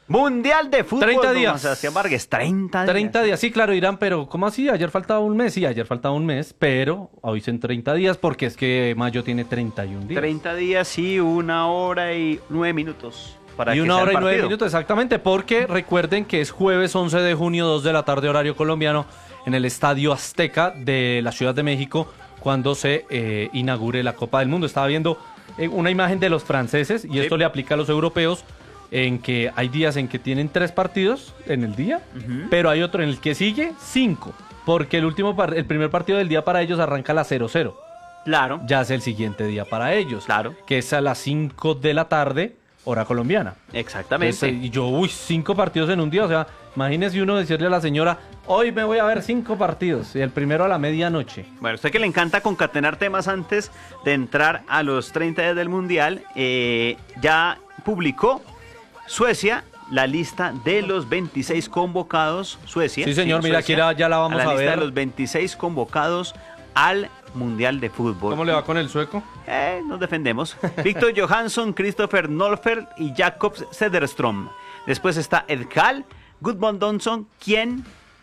Mundial de fútbol. 30 días. Don Sebastián Vargas, 30 días. 30 días, sí, claro, dirán, pero ¿cómo así? Ayer faltaba un mes, sí, ayer faltaba un mes, pero hoy son 30 días porque es que mayo tiene 31 días. 30 días, sí, 1 hora y 9 minutos. Para Y que 1 sea el hora y 9 partido. minutos, exactamente, porque recuerden que es jueves 11 de junio, 2 de la tarde, horario colombiano, en el Estadio Azteca de la Ciudad de México, cuando se inaugure la Copa del Mundo. Estaba viendo una imagen de los franceses, y esto le aplica a los europeos, en que hay días en que tienen 3 partidos en el día, pero hay otro en el que sigue 5, porque el primer partido del día para ellos arranca a las 00. Claro. Ya es el siguiente día para ellos, Claro. que es a las 5 de la tarde, hora colombiana. Exactamente. Entonces, y yo, 5 partidos en un día, o sea, imagínese uno decirle a la señora, hoy me voy a ver 5 partidos, y el primero a la medianoche. Bueno, usted que le encanta concatenar temas antes de entrar a los 30 días del Mundial, ya publicó Suecia la lista de los 26 convocados. Suecia. Sí, señor, mira, aquí ya la vamos a la lista ver. de los 26 convocados al Mundial de Fútbol. ¿Cómo le va con el sueco? Nos defendemos. Victor Johansson, Christopher Nolfert y Jakob Cederström. Después está Edkal, Gudmund Donsson, Hien,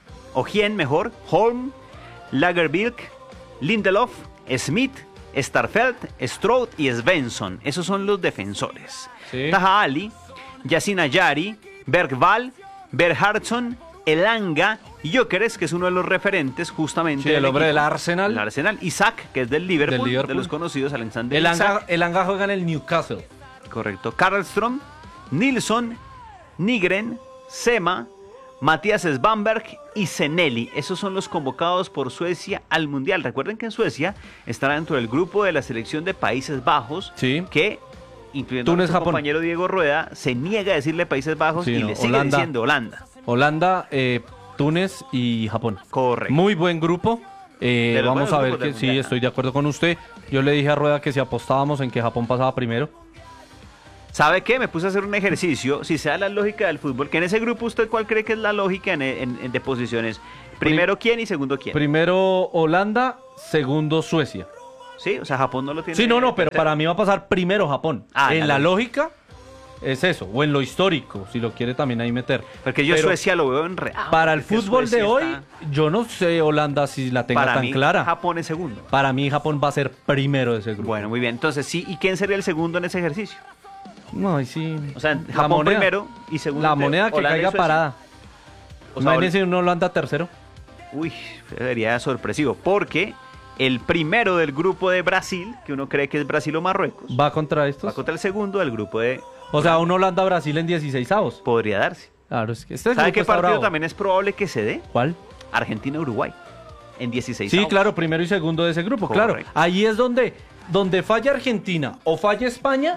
Holm, Lagerbilk, Lindelof, Smith, Starfelt, Stroud y Svensson. Esos son los defensores. Sí. Taha Ali, Yasin Yari, Bergvall, Berhardsson, Elanga, Gyökeres, que es uno de los referentes justamente. Sí, el hombre equipo, del Arsenal. El Arsenal. Isaac, que es del Liverpool, de los conocidos, Alexander Isaac. Elanga juega en el Newcastle. Correcto. Karlström, Nilsson, Nygren, Sema, Matías Svanberg y Zenelli. Esos son los convocados por Suecia al Mundial. Recuerden que en Suecia estará dentro del grupo de la selección de Países Bajos, Sí. que, incluyendo Túnez, a nuestro Japón. compañero Diego Rueda, se niega a decirle Países Bajos, Sí, y no, le sigue Holanda. diciendo Holanda. Holanda, Túnez y Japón. Correcto. Muy buen grupo. De los Vamos buenos a ver grupos que del sí, Mundial. estoy de acuerdo con usted. Yo le dije a Rueda que si apostábamos en que Japón pasaba primero. ¿Sabe qué? Me puse a hacer un ejercicio. Si sea la lógica del fútbol, que en ese grupo, ¿usted cuál cree que es la lógica de posiciones? Primero quién y segundo quién. Primero Holanda, segundo Suecia. Sí, o sea, Japón no lo tiene. Sí, no, pero tercero. para mí va a pasar primero Japón. Ah, En la lógica es eso, o en lo histórico, si lo quiere también ahí meter. Porque yo Pero Suecia lo veo enredado. para el porque fútbol de Suecia hoy, está- yo no sé Holanda si la tenga para tan mí, clara. Japón es segundo. Para mí Japón va a ser primero de ese grupo. Bueno, muy bien. Entonces, sí, ¿y quién sería el segundo en ese ejercicio? No, ahí sí. O sea, La Japón moneda. primero y segundo. La moneda que Holanda y caiga Suecia. parada. O sea, Imagínense un Holanda tercero. Uy, sería sorpresivo. Porque el primero del grupo de Brasil, que uno cree que es Brasil o Marruecos, Va contra va estos. contra el segundo del grupo de. O sea, un Holanda-Brasil en 16avos. Podría darse. Claro, es que este ¿Sabe grupo qué está partido bravo. también es probable que se dé? ¿Cuál? Argentina-Uruguay. En 16. Sí, claro, primero y segundo de ese grupo, Correcto. claro. Ahí es donde falla Argentina o falla España,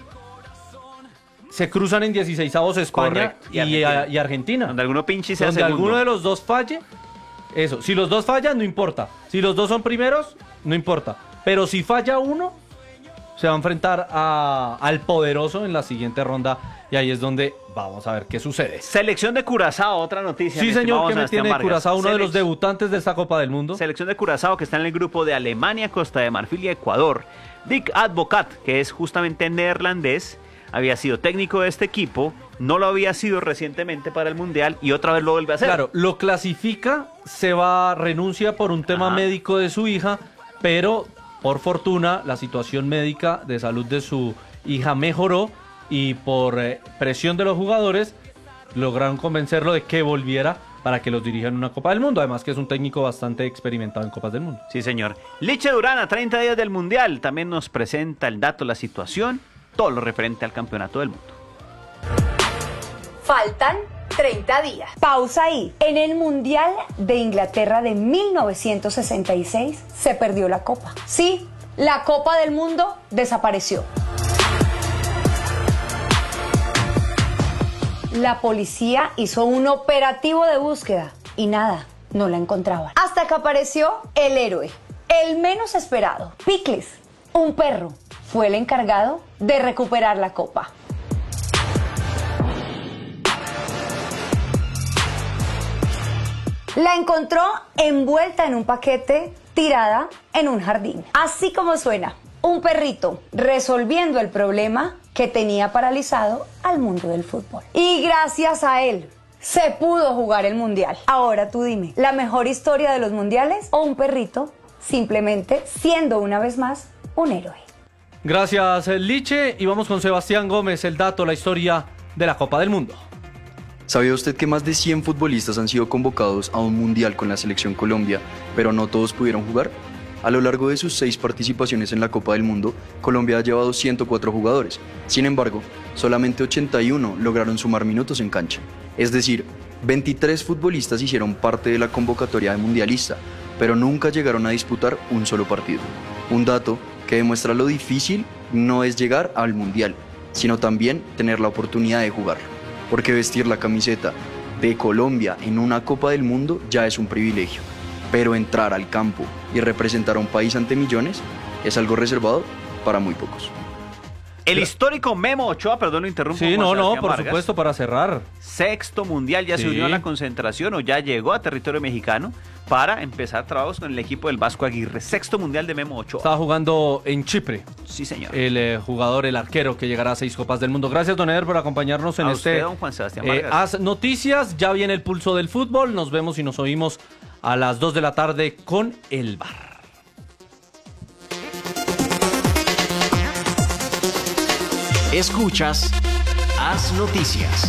se cruzan en 16avos España Correcto. y Argentina. Donde alguno pinche y sea Donde segundo. alguno de los dos falle, eso. Si los dos fallan, no importa. Si los dos son primeros, no importa. Pero si falla uno, se va a enfrentar al poderoso en la siguiente ronda. Y ahí es donde vamos a ver qué sucede. Selección de Curazao, otra noticia. Sí, mi señor, estimado que me Sebastián tiene Vargas. Curazao, uno de los Selec- debutantes de esta Copa del Mundo. Selección de Curazao, que está en el grupo de Alemania, Costa de Marfil y Ecuador. Dick Advocat, que es justamente neerlandés, había sido técnico de este equipo, no lo había sido recientemente para el Mundial y otra vez lo vuelve a hacer. Claro, lo clasifica, renuncia por un tema Ajá. médico de su hija, pero por fortuna la situación médica de salud de su hija mejoró y por presión de los jugadores lograron convencerlo de que volviera para que los dirija en una Copa del Mundo. Además que es un técnico bastante experimentado en Copas del Mundo. Sí, señor. Liche Durán, a 30 días del Mundial, también nos presenta el dato, la situación, todo lo referente al Campeonato del Mundo. Faltan 30 días. Pausa ahí. En el Mundial de Inglaterra de 1966 se perdió la Copa. Sí, la Copa del Mundo desapareció. La policía hizo un operativo de búsqueda y nada, no la encontraban. Hasta que apareció el héroe, el menos esperado. Picles, un perro, fue el encargado de recuperar la copa. La encontró envuelta en un paquete, tirada en un jardín. Así como suena, un perrito resolviendo el problema que tenía paralizado al mundo del fútbol. Y gracias a él se pudo jugar el mundial. Ahora tú dime, ¿la mejor historia de los mundiales o un perrito simplemente siendo una vez más un héroe? Gracias, Liche. Y vamos con Sebastián Gómez, el dato, la historia de la Copa del Mundo. ¿Sabía usted que más de 100 futbolistas han sido convocados a un mundial con la selección Colombia, pero no todos pudieron jugar? A lo largo de sus 6 participaciones en la Copa del Mundo, Colombia ha llevado 104 jugadores. Sin embargo, solamente 81 lograron sumar minutos en cancha. Es decir, 23 futbolistas hicieron parte de la convocatoria de mundialista, pero nunca llegaron a disputar un solo partido. Un dato que demuestra lo difícil no es llegar al mundial, sino también tener la oportunidad de jugarlo. Porque vestir la camiseta de Colombia en una Copa del Mundo ya es un privilegio. Pero entrar al campo y representar a un país ante millones es algo reservado para muy pocos. El histórico Memo Ochoa, perdón, lo interrumpo. Sí, Juan no, Sebastián por Vargas. supuesto, para cerrar. Sexto mundial, ya se Sí. unió a la concentración o ya llegó a territorio mexicano para empezar trabajos con el equipo del Vasco Aguirre. Sexto mundial de Memo Ochoa. Estaba jugando en Chipre. Sí, señor. El jugador, el arquero que llegará a 6 Copas del Mundo. Gracias, don Eder, por acompañarnos en A este usted, don Juan Sebastián Vargas. Haz Noticias. Ya viene el pulso del fútbol. Nos vemos y nos oímos a las 2 de la tarde con el VAR. Escuchas Haz Noticias.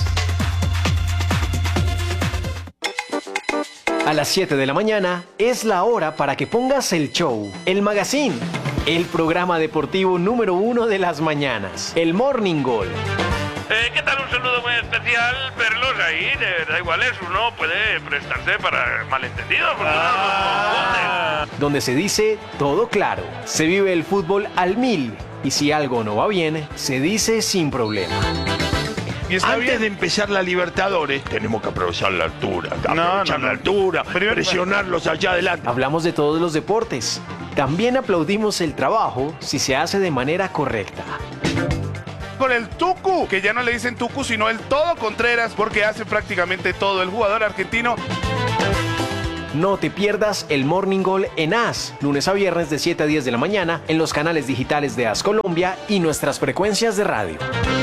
A las 7 de la mañana es la hora para que pongas el show, el magazine, el programa deportivo número 1 de las mañanas, el Morning Goal. ¿Qué tal? Un saludo muy especial, verlos ahí, de verdad igual es, uno puede prestarse para malentendidos, porque uno nos confunde. Donde se dice todo claro, se vive el fútbol al 1000 y si algo no va bien, se dice sin problema. Antes de empezar la Libertadores, tenemos que aprovechar la altura, la altura, presionarlos allá adelante. Hablamos de todos los deportes. También aplaudimos el trabajo si se hace de manera correcta. Con el Tucu, que ya no le dicen Tucu, sino el Todo Contreras, porque hace prácticamente todo el jugador argentino. No te pierdas el Morning Goal en AS, lunes a viernes de 7 a 10 de la mañana, en los canales digitales de AS Colombia y nuestras frecuencias de radio.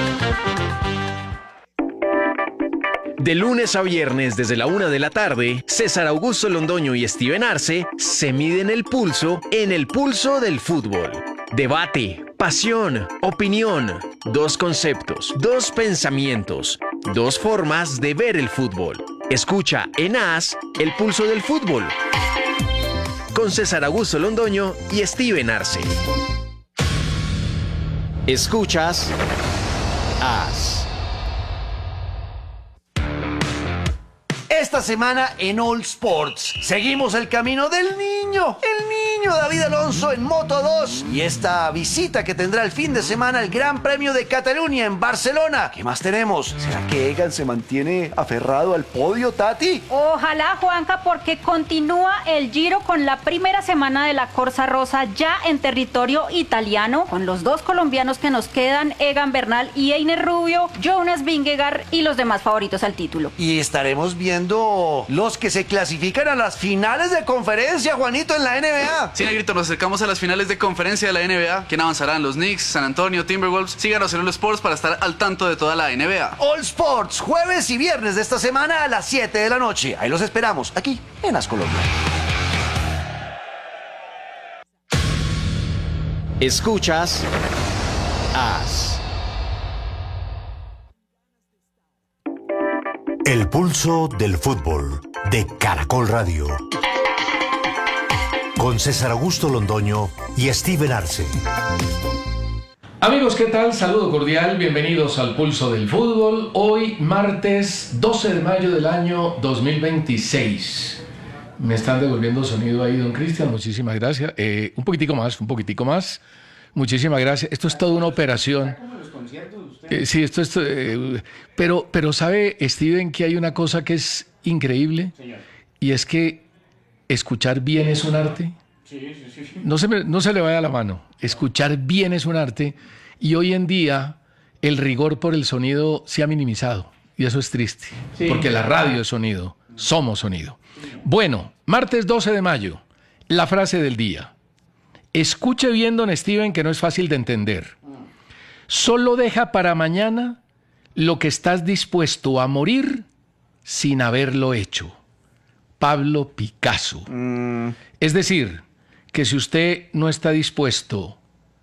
De lunes a viernes desde la 1 de la tarde, César Augusto Londoño y Steven Arce se miden el pulso en el pulso del fútbol. Debate, pasión, opinión, 2 conceptos, 2 pensamientos, 2 formas de ver el fútbol. Escucha en AS el pulso del fútbol con César Augusto Londoño y Steven Arce. Escuchas AS. Esta semana en All Sports seguimos el camino del niño, el niño David Alonso en Moto 2 y esta visita que tendrá el fin de semana al Gran Premio de Cataluña en Barcelona. ¿Qué más tenemos? ¿Será que Egan se mantiene aferrado al podio, Tati? Ojalá, Juanca, porque continúa el Giro con la primera semana de la Corsa Rosa ya en territorio italiano, con los 2 colombianos que nos quedan, Egan Bernal y Einer Rubio, Jonas Vingegaard y los demás favoritos al título. Y estaremos viendo los que se clasifican a las finales de conferencia, Juanito, en la NBA. Sí, Negrito, nos acercamos a las finales de conferencia de la NBA. ¿Quién avanzarán? Los Knicks, San Antonio, Timberwolves. Síganos en All Sports para estar al tanto de toda la NBA. All Sports, jueves y viernes de esta semana a las 7 de la noche. Ahí los esperamos, aquí en AS Colombia. Escuchas AS. El pulso del fútbol de Caracol Radio. Con César Augusto Londoño y Steven Arce. Amigos, ¿qué tal? Saludo cordial, bienvenidos al Pulso del Fútbol. Hoy, martes 12 de mayo del año 2026. Me están devolviendo sonido ahí, don Cristian, muchísimas gracias. Un poquitico más. Muchísimas gracias. Esto es toda una operación. Sí, pero sabe, Steven, que hay una cosa que es increíble. Señor. Y es que escuchar bien es un arte. Sí. No se le vaya la mano. Escuchar bien es un arte. Y hoy en día el rigor por el sonido se ha minimizado. Y eso es triste. Sí. Porque la radio es sonido. Somos sonido. Bueno, martes 12 de mayo. La frase del día. Escuche bien, don Steven, que no es fácil de entender. Solo deja para mañana lo que estás dispuesto a morir sin haberlo hecho. Pablo Picasso. Es decir, que si usted no está dispuesto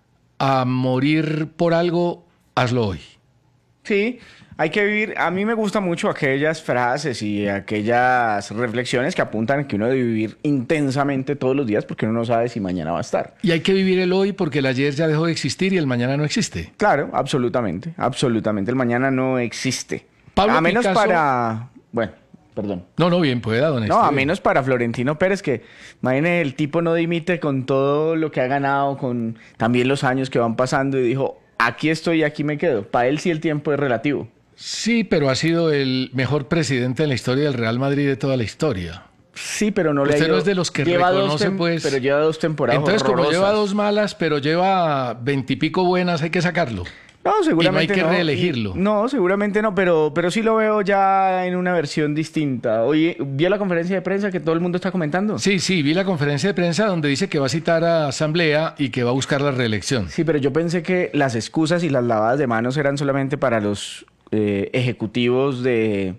a morir por algo, hazlo hoy. Sí, hay que vivir. A mí me gustan mucho aquellas frases y aquellas reflexiones que apuntan a que uno debe vivir intensamente todos los días porque uno no sabe si mañana va a estar. Y hay que vivir el hoy porque el ayer ya dejó de existir y el mañana no existe. Claro, absolutamente, absolutamente. El mañana no existe. Pablo a menos Picasso... para... Bueno, perdón. No, bien pueda, don No, a menos para Florentino Pérez, que imagínese, el tipo no dimite con todo lo que ha ganado, con también los años que van pasando y dijo, aquí estoy y aquí me quedo. Para él sí el tiempo es relativo. Sí, pero ha sido el mejor presidente en la historia del Real Madrid de toda la historia. Sí, pero no le ha Usted ido... no es de los que lleva reconoce, pues... Pero lleva 2 temporadas Entonces, como horrorosas. lleva 2 malas, pero lleva 20 y pico buenas, hay que sacarlo. No, seguramente y no hay que no. reelegirlo. No, seguramente no, pero sí lo veo ya en una versión distinta. Oye, ¿vio la conferencia de prensa que todo el mundo está comentando? Sí, vi la conferencia de prensa donde dice que va a citar a Asamblea y que va a buscar la reelección. Sí, pero yo pensé que las excusas y las lavadas de manos eran solamente para los ejecutivos de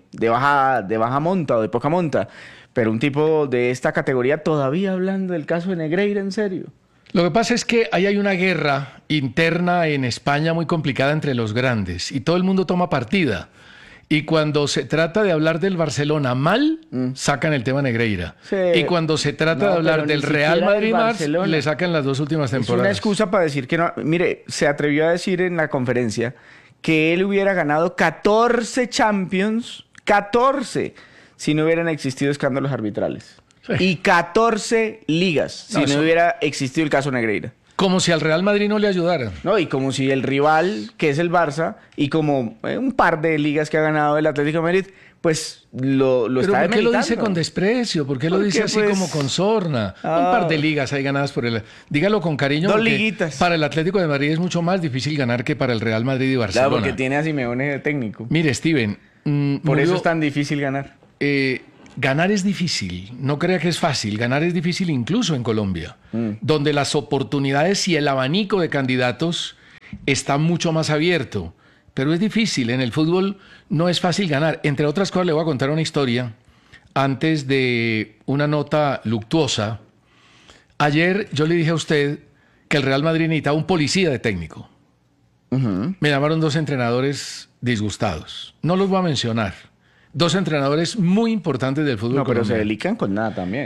baja monta o de poca monta. Pero un tipo de esta categoría todavía hablando del caso de Negreira, ¿en serio? Lo que pasa es que ahí hay una guerra interna en España muy complicada entre los grandes y todo el mundo toma partida. Y cuando se trata de hablar del Barcelona mal, sacan el tema Negreira. Sí. Y cuando se trata de hablar del Real Madrid mal, le sacan las 2 últimas temporadas. Es una excusa para decir que no. Mire, se atrevió a decir en la conferencia que él hubiera ganado 14 Champions, 14, si no hubieran existido escándalos arbitrales. Sí. Y 14 ligas, si no hubiera existido el caso Negreira. Como si al Real Madrid no le ayudaran. No, y como si el rival, que es el Barça, y como un par de ligas que ha ganado el Atlético de Madrid, pues lo ¿Pero está por qué demeritando? lo dice con desprecio? ¿Por qué lo dice así como con sorna? Un par de ligas hay ganadas por el... Dígalo con cariño. 2 liguitas. Para el Atlético de Madrid es mucho más difícil ganar que para el Real Madrid y Barcelona. Claro, porque tiene a Simeone de técnico. Mire, Steven... Por eso es tan difícil ganar. Ganar es difícil, no crea que es fácil, ganar es difícil incluso en Colombia, donde las oportunidades y el abanico de candidatos está mucho más abierto, pero es difícil, en el fútbol no es fácil ganar. Entre otras cosas le voy a contar una historia antes de una nota luctuosa. Ayer yo le dije a usted que el Real Madrid necesitaba un policía de técnico. Me llamaron 2 entrenadores disgustados, no los voy a mencionar. 2 entrenadores muy importantes del fútbol. No, pero colombiano. se delican con nada también.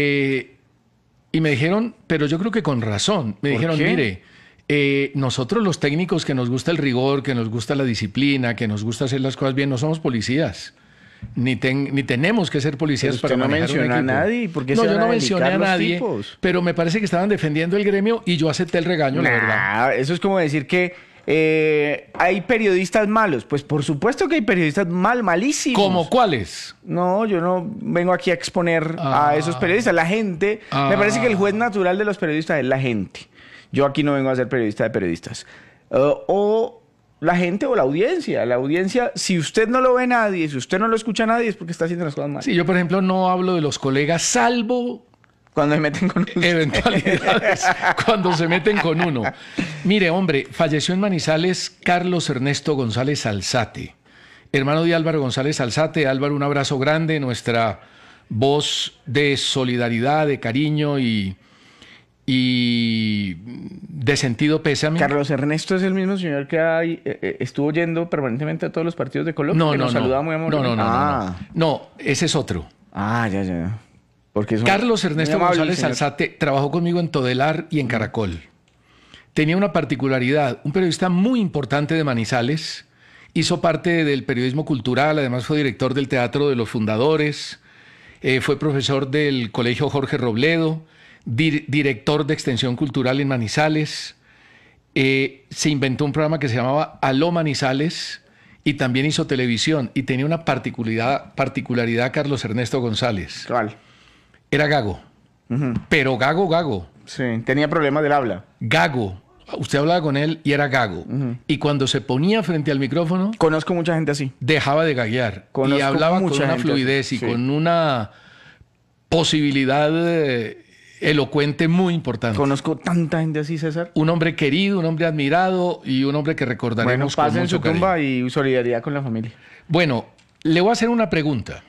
Y me dijeron, pero yo creo que con razón. Me dijeron, qué? mire, nosotros los técnicos que nos gusta el rigor, que nos gusta la disciplina, que nos gusta hacer las cosas bien, no somos policías. Ni tenemos que ser policías para manejar un equipo. No menciona a nadie. ¿Por qué No, se yo van no a mencioné a delicar los nadie, tipos? pero me parece que estaban defendiendo el gremio y yo acepté el regaño, la verdad. Eso es como decir que hay periodistas malos. Pues por supuesto que hay periodistas malísimos. ¿Cómo cuáles? No, yo no vengo aquí a exponer a esos periodistas. La gente, me parece que el juez natural de los periodistas es la gente. Yo aquí no vengo a ser periodista de periodistas. O la gente o la audiencia. La audiencia, si usted no lo ve nadie, si usted no lo escucha nadie, es porque está haciendo las cosas mal. Sí, yo por ejemplo no hablo de los colegas, salvo... Cuando se meten con eventualidades, cuando se meten con uno. Mire, hombre, falleció en Manizales Carlos Ernesto González Alzate, hermano de Álvaro González Alzate. Álvaro, un abrazo grande, nuestra voz de solidaridad, de cariño y de sentido pésame. Carlos Ernesto es el mismo señor que estuvo yendo permanentemente a todos los partidos de Colombia. No, que no, nos no. saludaba muy amablemente. No, ese es otro. Ya. Porque Carlos Ernesto González Alzate trabajó conmigo en Todelar y en Caracol. Tenía una particularidad, un periodista muy importante de Manizales, hizo parte del periodismo cultural, además fue director del Teatro de los Fundadores, fue profesor del Colegio Jorge Robledo, director de Extensión Cultural en Manizales, se inventó un programa que se llamaba Aló Manizales y también hizo televisión y tenía una particularidad Carlos Ernesto González. ¿Cuál? Era gago, pero gago. Sí, tenía problemas del habla. Gago. Usted hablaba con él y era gago. Y cuando se ponía frente al micrófono... Conozco mucha gente así. Dejaba de gaguear. Y hablaba con una fluidez y con una posibilidad elocuente, muy importante. Conozco tanta gente así, César. Un hombre querido, un hombre admirado y un hombre que recordaremos Bueno, con paz en mucho su cariño. tumba y solidaridad con la familia. Bueno, le voy a hacer una pregunta.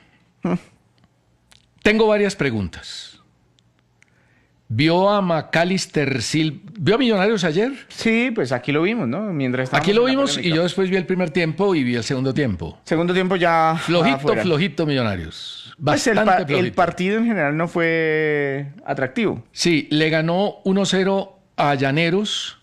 Tengo varias preguntas. ¿Vio a Macalister Silva? ¿Vio a Millonarios ayer? Sí, pues aquí lo vimos, ¿no? Mientras Aquí lo estábamos en la vimos y polémica. yo después vi el primer tiempo y vi el segundo tiempo. Segundo tiempo ya afuera. Flojito Millonarios. Pues el Bastante flojito. partido en general no fue atractivo. Sí, le ganó 1-0 a Llaneros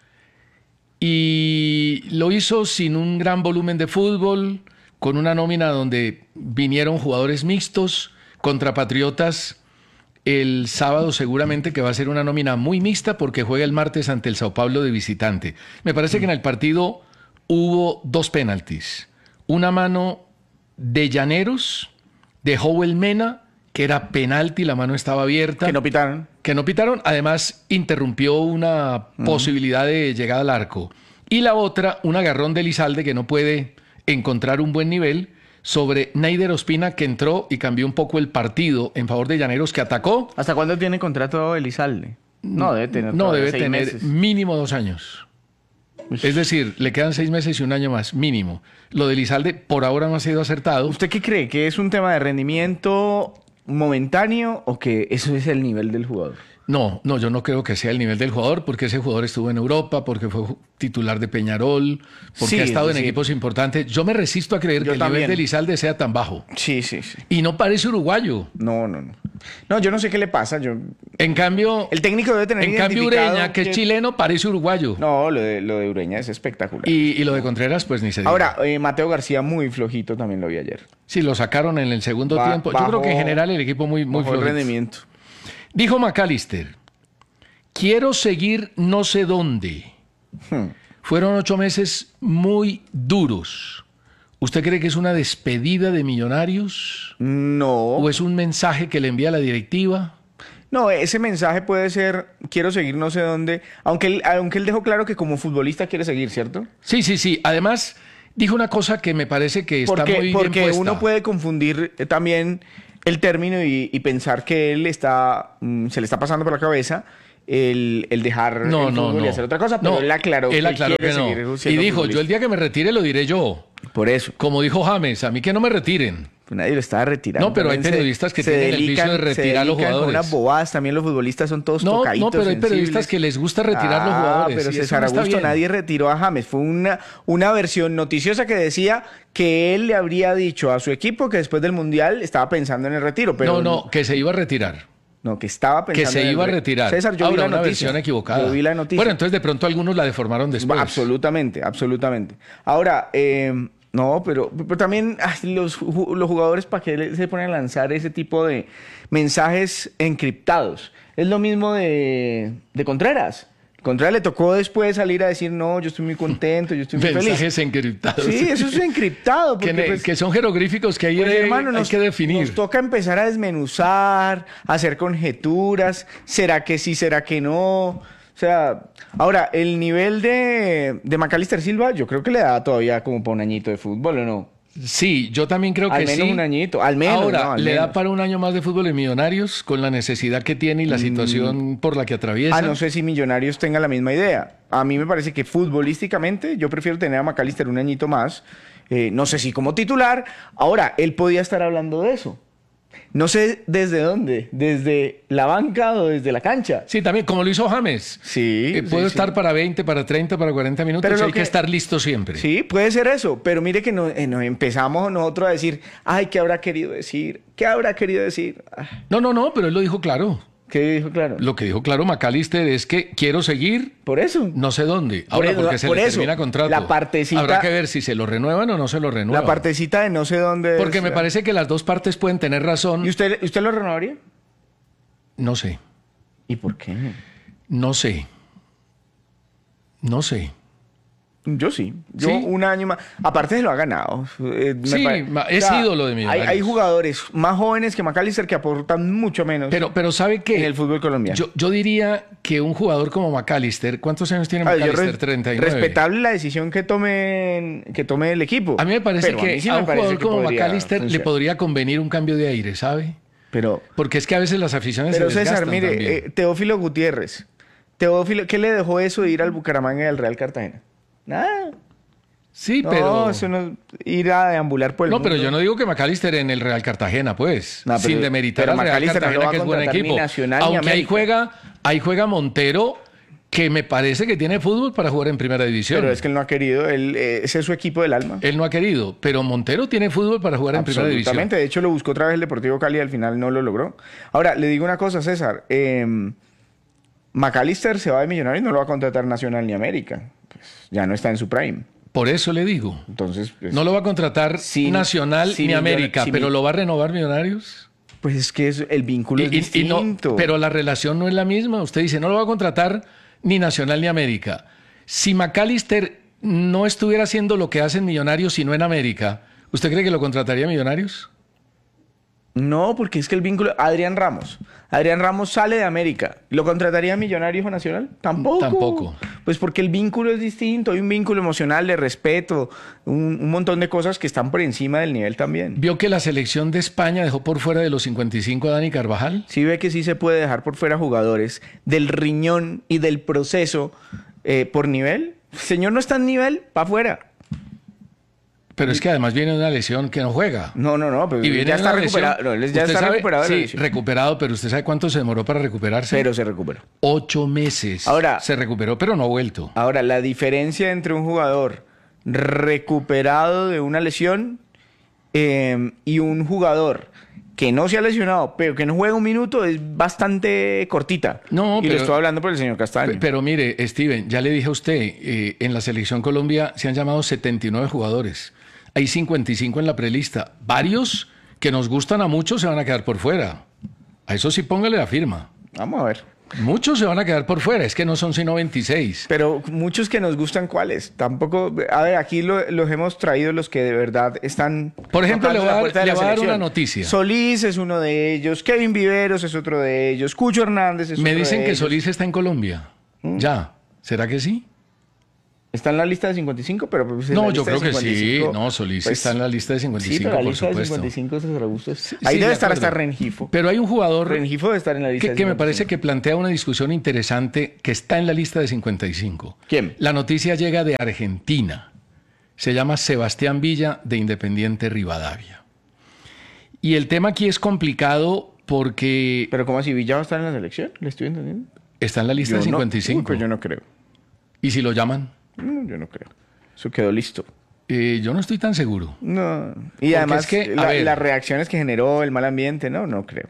y lo hizo sin un gran volumen de fútbol, con una nómina donde vinieron jugadores mixtos contra Patriotas. El sábado seguramente que va a ser una nómina muy mixta porque juega el martes ante el Sao Paulo de visitante. Me parece que en el partido hubo 2 penaltis. Una mano de Llaneros, de Howell Mena, que era penalti, la mano estaba abierta. Que no pitaron. Que no pitaron, además interrumpió una posibilidad de llegada al arco. Y la otra, un agarrón de Elizalde que no puede encontrar un buen nivel sobre Neider Ospina, que entró y cambió un poco el partido en favor de Llaneros, que atacó. ¿Hasta cuándo tiene contrato Elizalde? No, debe tener. No, todavía debe 6 tener meses. mínimo 2 años. Es decir, le quedan 6 meses y un año más, mínimo. Lo de Elizalde por ahora no ha sido acertado. ¿Usted qué cree? ¿Que es un tema de rendimiento momentáneo o que eso es el nivel del jugador? No, yo no creo que sea el nivel del jugador, porque ese jugador estuvo en Europa, porque fue titular de Peñarol, porque Sí, ha estado en sí. equipos importantes. Yo me resisto a creer que el también. nivel de Elizalde sea tan bajo. Sí. Y no parece uruguayo. No. No, yo no sé qué le pasa. En cambio, el técnico debe tener en cambio identificado Ureña, que es chileno, parece uruguayo. No, lo de Ureña es espectacular. Y lo de Contreras, pues ni se diga. Ahora, Mateo García muy flojito también lo vi ayer. Sí, lo sacaron en el segundo tiempo. Yo creo que en general el equipo muy bajó el flojito. rendimiento. Dijo Macalister, quiero seguir no sé dónde. Fueron 8 meses muy duros. ¿Usted cree que es una despedida de Millonarios? No. ¿O es un mensaje que le envía la directiva? No, ese mensaje puede ser, quiero seguir no sé dónde, aunque él dejó claro que como futbolista quiere seguir, ¿cierto? Sí. Además, dijo una cosa que me parece que está muy bien Porque puesta. uno puede confundir también el término y pensar que él se le está pasando por la cabeza el dejar el fútbol y hacer otra cosa, pero él aclaró que quiere que no. seguir Y siendo dijo, futbolista. yo el día que me retire lo diré yo. Por eso. Como dijo James, a mí que no me retiren. Pues nadie lo estaba retirando. No, pero hay También periodistas que tienen el vicio de retirar a los con jugadores. unas bobadas, también los futbolistas son todos No, tocaditos, pero hay sensibles. periodistas que les gusta retirar los jugadores. Pero y eso César no está Augusto, bien. nadie retiró a James. Fue una versión noticiosa que decía que él le habría dicho a su equipo que después del Mundial estaba pensando en el retiro. Pero No, que se iba a retirar. No, que estaba pensando Que se en iba a el retirar. César, yo vi Ahora, la una noticia. versión equivocada. Yo vi la noticia. Bueno, entonces de pronto algunos la deformaron después. Absolutamente. Ahora, no, pero también los jugadores, ¿para qué se ponen a lanzar ese tipo de mensajes encriptados? Es lo mismo de Contreras. Contreras le tocó después salir a decir, no, yo estoy muy contento, yo estoy muy feliz. Mensajes encriptados. Sí, eso es encriptado. Porque, que son jeroglíficos que hay, hay que definir. Nos toca empezar a desmenuzar, a hacer conjeturas. ¿Será que sí, será que no? O sea, ahora, el nivel de Macalister Silva, yo creo que le da todavía como para un añito de fútbol, ¿o no? Sí, yo también creo que sí. Al menos un añito, al menos. Ahora, no, al ¿le menos. da para un año más de fútbol en Millonarios con la necesidad que tiene y la situación por la que atraviesa? No sé si Millonarios tenga la misma idea. A mí me parece que futbolísticamente yo prefiero tener a Macalister un añito más. No sé si como titular. Ahora, él podía estar hablando de eso. No sé desde dónde, desde la banca o desde la cancha. Sí, también, como lo hizo James. Sí. Puedo estar para 20, para 30, para 40 minutos, Pero pero lo hay que estar listo siempre. Sí, puede ser eso, pero mire que nos empezamos nosotros a decir, ay, ¿qué habrá querido decir? ¿Qué habrá querido decir? No, pero él lo dijo claro. ¿Qué dijo claro? Lo que dijo claro Macalister es que quiero seguir. Por eso. No sé dónde. Ahora, porque se le termina contrato. La partecita. Habrá que ver si se lo renuevan o no se lo renuevan. La partecita de no sé dónde. Porque me parece que las dos partes pueden tener razón. ¿Y usted lo renovaría? No sé. ¿Y por qué? No sé. Yo sí. Yo ¿Sí? un año más. Aparte se lo ha ganado. Sí, es ídolo de Millonarios. Hay jugadores más jóvenes que Macalister que aportan mucho menos. Pero ¿sabe qué? En el fútbol colombiano. Yo diría que un jugador como Macalister, ¿cuántos años tiene Macalister? 39. Respetable la decisión que tome el equipo. A mí me parece Pero que mí sí a me un parece jugador que como podría Macalister le funcionar. podría convenir un cambio de aire, ¿sabe? Porque es que a veces las aficiones Pero se desgastan César, mire, también. Teófilo Gutiérrez. Teófilo, ¿qué le dejó eso de ir al Bucaramanga y al Real Cartagena? Nada. Sí, No, pero... eso no ir a deambular por el mundo. No, pero yo no digo que McAllister en el Real Cartagena, pues. No, pero- sin demeritar pero al Real McAllister no lo Cartagena, va a que es buen contratar ni equipo. Nacional ni Aunque América. ahí juega Montero, que me parece que tiene fútbol para jugar en primera división. Pero es que él no ha querido, ese es su equipo del alma. Él no ha querido, pero Montero tiene fútbol para jugar en primera división. Absolutamente, de hecho lo buscó otra vez el Deportivo Cali y al final no lo logró. Ahora, le digo una cosa, César. McAllister se va de Millonarios y no lo va a contratar Nacional ni América. Pues, ya no está en su prime. Por eso le digo. Entonces, pues, No lo va a contratar Nacional ni América, pero ¿lo va a renovar Millonarios? Pues es que el vínculo es distinto. Pero la relación no es la misma. Usted dice, no lo va a contratar ni Nacional ni América. Si McAllister no estuviera haciendo lo que hacen Millonarios sino en América, ¿usted cree que lo contrataría Millonarios? No, porque es que el vínculo... Adrián Ramos sale de América. ¿Lo contrataría Millonarios o Nacional? Tampoco. Pues porque el vínculo es distinto. Hay un vínculo emocional de respeto, un montón de cosas que están por encima del nivel también. ¿Vio que la selección de España dejó por fuera de los 55 a Dani Carvajal? Sí ve que sí se puede dejar por fuera jugadores del riñón y del proceso por nivel. El señor no está en nivel, para afuera. Pero es que además viene de una lesión que no juega. No, pero y viene ya está una lesión. recuperado. No, él ya ¿Usted está sabe? recuperado de la Sí, lesión. recuperado, pero ¿usted sabe cuánto se demoró para recuperarse? Pero se recuperó. 8 meses. Ahora, se recuperó, pero no ha vuelto. Ahora, la diferencia entre un jugador recuperado de una lesión y un jugador que no se ha lesionado, pero que no juega un minuto, es bastante cortita. No, y pero, lo estoy hablando por el señor Castaño. Pero mire, Steven, ya le dije a usted, en la Selección Colombia se han llamado 79 jugadores. Hay 55 en la prelista. Varios que nos gustan a muchos se van a quedar por fuera. A eso sí póngale la firma. Vamos a ver. Muchos se van a quedar por fuera, es que no son sino 26. Pero muchos que nos gustan, ¿cuáles? Tampoco, a ver, aquí los hemos traído los que de verdad están... Por ejemplo, le voy tocando la puerta de a la dar selección. una noticia. Solís es uno de ellos, Kevin Viveros es otro de ellos, Cucho Hernández es otro de Me ellos. dicen que Solís está en Colombia. Ya. ¿Será que sí? Está en la lista de 55, pero... Pues en No, la yo lista creo de que sí. 55, No, Solís pues, está en la lista de 55, sí, pero la por lista de supuesto. 55 es César Augusto. Sí, Ahí debe de estar acuerdo. hasta Rengifo. Pero hay un jugador Rengifo debe estar en la lista de que me 55. parece que plantea una discusión interesante que está en la lista de 55. ¿Quién? La noticia llega de Argentina. Se llama Sebastián Villa de Independiente Rivadavia. Y el tema aquí es complicado porque... ¿Pero cómo así? ¿Villa va a estar en la selección? ¿Le estoy entendiendo? Está en la lista de 55. Pues yo no creo. ¿Y si lo llaman? No, yo no creo. Eso quedó listo. Yo no estoy tan seguro. No. Y Porque además es que, a ver, las reacciones que generó el mal ambiente, no creo.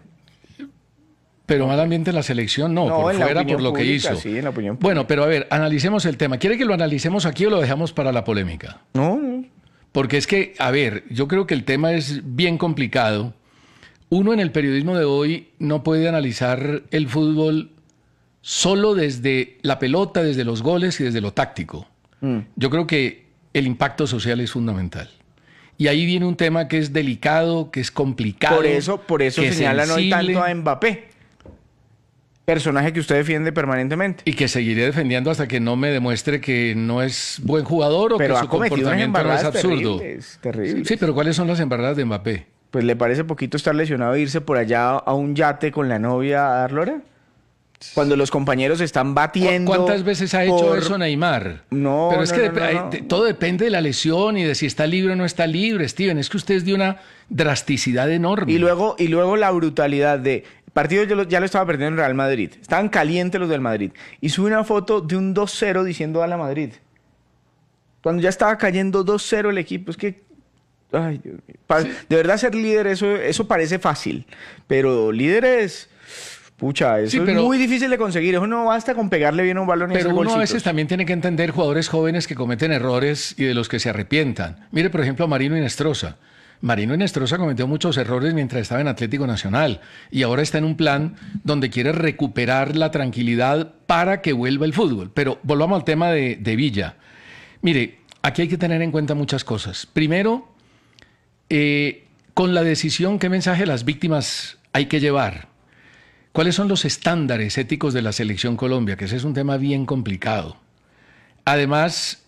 Pero mal ambiente en la selección, no, por en la fuera opinión por lo que pública, hizo. Sí, en la opinión pública. Bueno, pero a ver, analicemos el tema. ¿Quiere que lo analicemos aquí o lo dejamos para la polémica? No. Porque es que, a ver, yo creo que el tema es bien complicado. Uno en el periodismo de hoy no puede analizar el fútbol solo desde la pelota, desde los goles y desde lo táctico. Yo creo que el impacto social es fundamental. Y ahí viene un tema que es delicado, que es complicado. Por eso que es señalan hoy sensible, tanto a Mbappé. Personaje que usted defiende permanentemente. y que seguiré defendiendo hasta que no me demuestre que no es buen jugador o Pero que ha su cometido unas comportamiento no es embarradas absurdo. terribles. Sí, pero ¿cuáles son las embarradas de Mbappé? Pues le parece poquito estar lesionado e irse por allá a un yate con la novia a dar lora. Cuando los compañeros están batiendo. ¿Cuántas veces ha hecho eso Neymar? No, pero es que no. todo depende de la lesión y de si está libre o no está libre, Steven. Es que usted es de una drasticidad enorme. Y luego la brutalidad de... Partido ya lo estaba perdiendo el Real Madrid. Estaban calientes los del Madrid. Y sube una foto de un 2-0 diciendo a la Madrid. Cuando ya estaba cayendo 2-0 el equipo. Es que... Ay, Dios mío. De verdad ser líder, eso parece fácil. Pero líder es... Pucha, eso es muy difícil de conseguir. Eso no basta con pegarle bien un balón y Pero hacer uno a golcitos. veces también tiene que entender jugadores jóvenes que cometen errores y de los que se arrepientan. Mire, por ejemplo, a Marino Inestrosa. Marino Inestrosa cometió muchos errores mientras estaba en Atlético Nacional y ahora está en un plan donde quiere recuperar la tranquilidad para que vuelva el fútbol. Pero volvamos al tema de Villa. Mire, aquí hay que tener en cuenta muchas cosas. Primero, con la decisión, ¿qué mensaje a las víctimas hay que llevar? ¿Cuáles son los estándares éticos de la Selección Colombia? Que ese es un tema bien complicado. Además,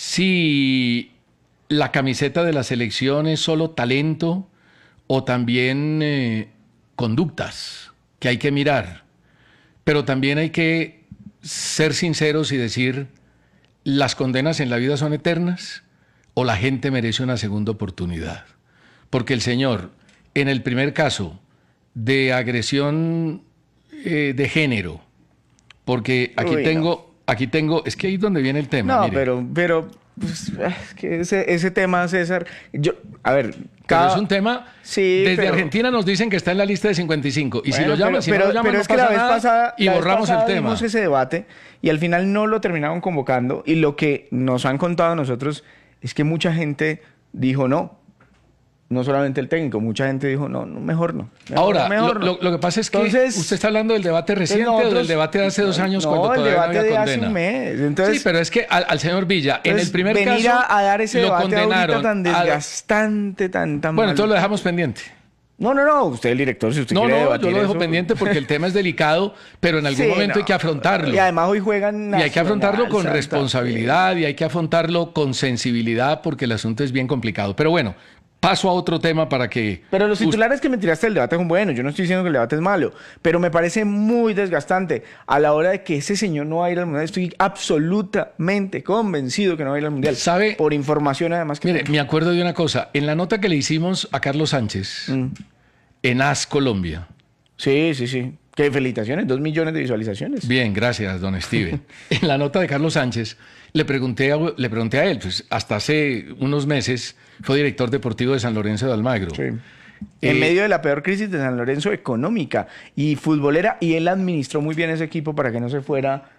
si la camiseta de la selección es solo talento o también conductas que hay que mirar, pero también hay que ser sinceros y decir, ¿las condenas en la vida son eternas o la gente merece una segunda oportunidad? Porque el señor, en el primer caso de agresión de género, porque aquí tengo, es que ahí es donde viene el tema. No, mire. pero pues, es que ese tema, César, a ver, Pero es un tema, sí, desde Argentina nos dicen que está en la lista de 55, y bueno, si lo llaman, si no lo llaman, pero no es que pasa la vez nada, pasada, y borramos el tema. Vimos ese debate y al final no lo terminaron convocando, y lo que nos han contado a nosotros es que mucha gente dijo no solamente el técnico, mucha gente dijo no, mejor no. Ahora, mejor lo que pasa es que entonces, usted está hablando del debate reciente o del debate de hace 2 años cuando todavía no había condena. Hace un mes. Entonces, sí, pero es que al señor Villa, en el primer caso, venir a dar ese lo debate condenaron ahorita tan desgastante, tan Bueno, mal. entonces lo dejamos pendiente. No, usted el director, si usted quiere debatir yo lo dejo eso. pendiente porque el tema es delicado, pero en algún momento hay que afrontarlo. Y además hoy juegan Y hay que afrontarlo con Nacional, responsabilidad y hay que afrontarlo con sensibilidad porque el asunto es bien complicado. Pero bueno, paso a otro tema para que... Pero los titulares que me tiraste del debate son buenos. Yo no estoy diciendo que el debate es malo, pero me parece muy desgastante a la hora de que ese señor no va a ir al Mundial. Estoy absolutamente convencido que no va a ir al Mundial. ¿Sabe? Por información además que... Mire, me acuerdo de una cosa. En la nota que le hicimos a Carlos Sánchez, en AS Colombia. Sí. Qué felicitaciones, 2 millones de visualizaciones. Bien, gracias, don Steven. En la nota de Carlos Sánchez le pregunté a él, pues hasta hace unos meses fue director deportivo de San Lorenzo de Almagro. Sí. En medio de la peor crisis de San Lorenzo económica y futbolera, y él administró muy bien ese equipo para que no se fuera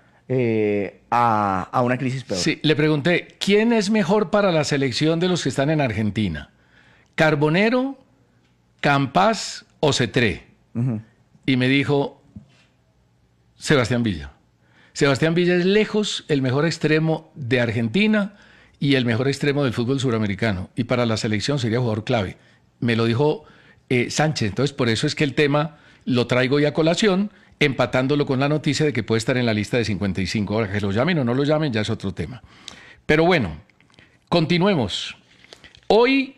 a una crisis peor. Sí, le pregunté, ¿quién es mejor para la selección de los que están en Argentina? ¿Carbonero, Campas o Cetré? Y me dijo, Sebastián Villa. Sebastián Villa es lejos el mejor extremo de Argentina y el mejor extremo del fútbol suramericano. Y para la selección sería jugador clave. Me lo dijo Sánchez. Entonces, por eso es que el tema lo traigo hoy a colación, empatándolo con la noticia de que puede estar en la lista de 55. Ahora, que lo llamen o no lo llamen, ya es otro tema. Pero bueno, continuemos. Hoy,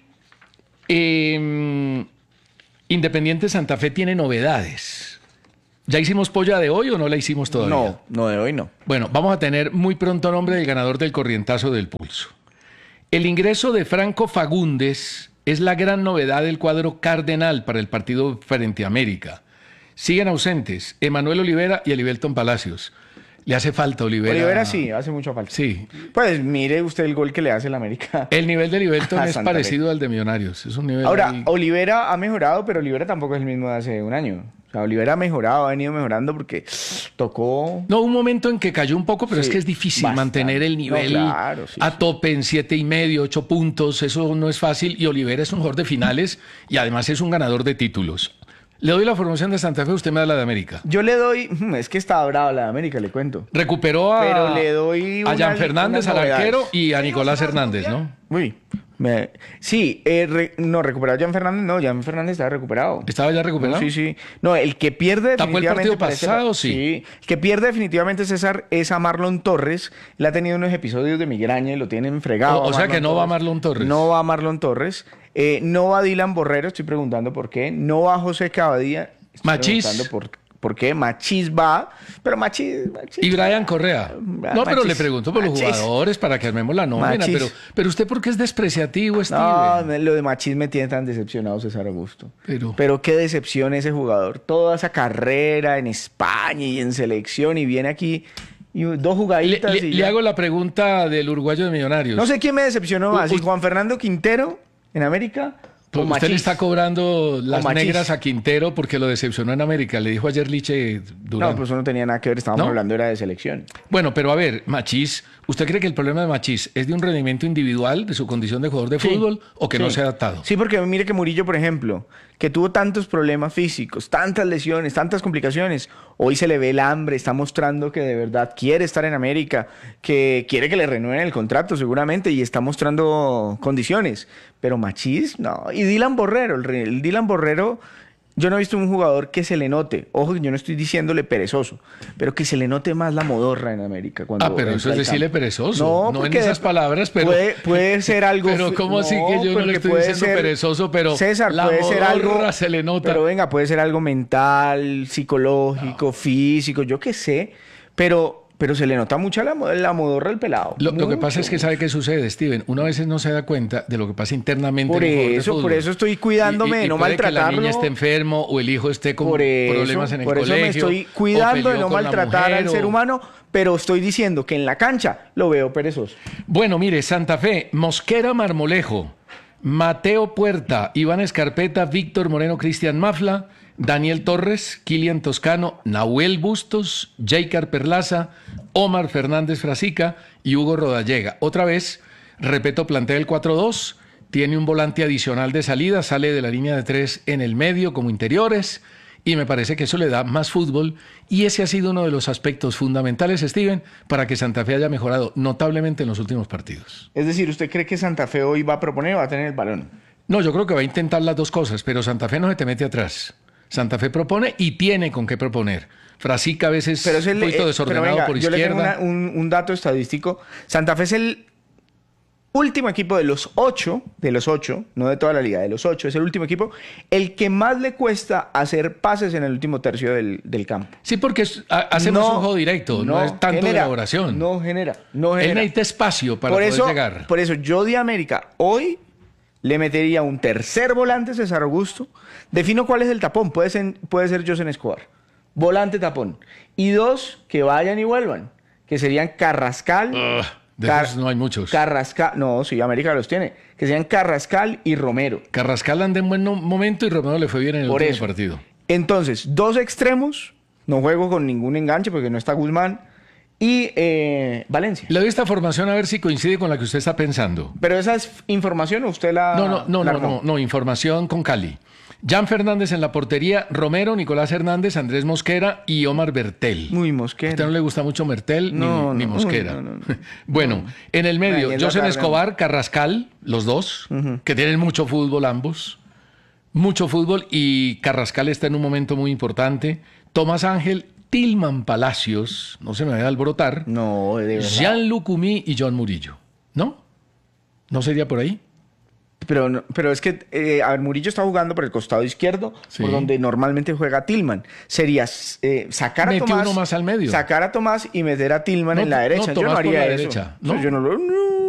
Independiente Santa Fe tiene novedades. ¿Ya hicimos polla de hoy o no la hicimos todavía? No, de hoy no. Bueno, vamos a tener muy pronto nombre del ganador del corrientazo del pulso. El ingreso de Franco Fagundes es la gran novedad del cuadro cardenal para el partido frente a América. Siguen ausentes Emanuel Olivera y Elivelton Palacios. Le hace falta Olivera. Olivera sí, hace mucha falta. Sí. Pues mire usted el gol que le hace el América. El nivel de Elivelton es Santa parecido Fe. al de Millonarios. Es un nivel Ahora, ahí. Olivera ha mejorado, pero Olivera tampoco es el mismo de hace un año. O sea, Olivera ha mejorado, ha venido mejorando porque tocó... No, un momento en que cayó un poco, pero Sí, es que es difícil bastante. mantener el nivel No, claro, sí, a tope en 7,5, 8 puntos. Eso no es fácil. Y Olivera es un jugador de finales y además es un ganador de títulos. Le doy la formación de Santa Fe, usted me da la de América. Yo le doy... Es que estaba brava la de América, le cuento. Recuperó Pero le doy a Jan Fernández, al unas arquero, novedades. y a Nicolás Hernández, ¿no? Uy. Sí, no, recuperado Jan Fernández, no, Jan Fernández estaba recuperado. ¿Estaba ya recuperado? No, sí. No, el que pierde ¿Tapó el definitivamente... partido pasado? Sí. El que pierde definitivamente, César, es a Marlon Torres. Él ha tenido unos episodios de migraña y lo tienen fregado. O sea que no va Marlon Torres. No va Marlon Torres. No va Dylan Borrero, estoy preguntando por qué. No va José Cavadía. Estoy Machís. preguntando por qué. Machís va, pero Machís... Y Brian Correa. No, pero Machís. le pregunto por los Machís. jugadores para que armemos la nómina. Machís. Pero usted, ¿por qué es despreciativo, Steven? No, lo de Machís me tiene tan decepcionado, César Augusto. Pero qué decepción ese jugador. Toda esa carrera en España y en selección y viene aquí y 2 jugaditas. y Le ya. hago la pregunta del uruguayo de Millonarios. No sé quién me decepcionó más, si Juan Fernando Quintero en América o Usted Machís. le está cobrando las Machís. negras a Quintero porque lo decepcionó en América. Le dijo ayer Liche Durán. No, pues eso no tenía nada que ver, estábamos ¿No? hablando era de selección. Bueno, pero a ver, Machís, ¿usted cree que el problema de Machís es de un rendimiento individual, de su condición de jugador de fútbol, o que no Sí. se ha adaptado? Sí, porque mire que Murillo, por ejemplo, que tuvo tantos problemas físicos, tantas lesiones, tantas complicaciones, hoy se le ve el hambre, está mostrando que de verdad quiere estar en América, que quiere que le renueven el contrato seguramente y está mostrando condiciones. Pero Machís, no. Y Dylan Borrero, el Dylan Borrero Yo no he visto un jugador que se le note, ojo, yo no estoy diciéndole perezoso, pero que se le note más la modorra en América. Pero eso es decirle perezoso. No en esas palabras, pero... Puede ser algo... Pero ¿cómo así que yo no le estoy diciendo perezoso, pero César, la puede ser algo, se le nota? Pero venga, puede ser algo mental, psicológico, físico, yo qué sé, pero se le nota mucho la modorra al pelado. Lo que pasa es que ¿sabe qué sucede, Steven? Uno a veces no se da cuenta de lo que pasa internamente por en el fútbol. Por eso estoy cuidándome de no maltratarlo. Que la niña esté enfermo o el hijo esté con problemas en el colegio. Por eso me estoy cuidando de no maltratar al ser humano, pero estoy diciendo que en la cancha lo veo perezoso. Bueno, mire, Santa Fe, Mosquera Marmolejo, Mateo Puerta, Iván Escarpeta, Víctor Moreno, Cristian Mafla, Daniel Torres, Kilian Toscano, Nahuel Bustos, Jaycar Perlaza, Omar Fernández Frasica y Hugo Rodallega. Otra vez, repito, plantea el 4-2, tiene un volante adicional de salida, sale de la línea de 3 en el medio como interiores y me parece que eso le da más fútbol y ese ha sido uno de los aspectos fundamentales, Steven, para que Santa Fe haya mejorado notablemente en los últimos partidos. Es decir, ¿usted cree que Santa Fe hoy va a proponer o va a tener el balón? No, yo creo que va a intentar las dos cosas, pero Santa Fe no se te mete atrás. Santa Fe propone y tiene con qué proponer. Frasica a veces un poquito desordenado por izquierda. Yo le tengo un dato estadístico. Santa Fe es el último equipo de los ocho, no de toda la liga, de los 8, es el último equipo, el que más le cuesta hacer pases en el último tercio del campo. Sí, porque hacemos un juego directo, no es tanto de elaboración. No genera. Él necesita espacio para poder llegar. Por eso yo de América hoy le metería un tercer volante, César Augusto. Defino cuál es el tapón. Puede ser José Escobar. Volante tapón. Y 2 que vayan y vuelvan. Que serían Carrascal. De esos no hay muchos. Carrascal. No, sí, América los tiene. Que serían Carrascal y Romero. Carrascal anda en buen momento y Romero le fue bien en el último partido. Entonces, 2 extremos. No juego con ningún enganche porque no está Guzmán. Y Valencia. Le doy esta formación a ver si coincide con la que usted está pensando. ¿Pero esa es información o usted la...? No, información con Cali. Jan Fernández en la portería, Romero, Nicolás Hernández, Andrés Mosquera y Omar Bertel. Muy Mosquera. ¿A usted no le gusta mucho Bertel ni Mosquera? No. Bueno, en el medio, José Escobar, Carrascal, los dos, que tienen mucho fútbol ambos. Mucho fútbol y Carrascal está en un momento muy importante. Tomás Ángel, Tilman Palacios, no se me vaya a alborotar. No, de verdad. Jean-Luc Umí y John Murillo. ¿No? ¿No sería por ahí? Pero es que, Murillo está jugando por el costado izquierdo, por donde normalmente juega Tilman. Sería sacar a Tomás. Uno más al medio. Sacar a Tomás y meter a Tilman en la derecha. Yo no haría eso. ¿No? Yo no lo...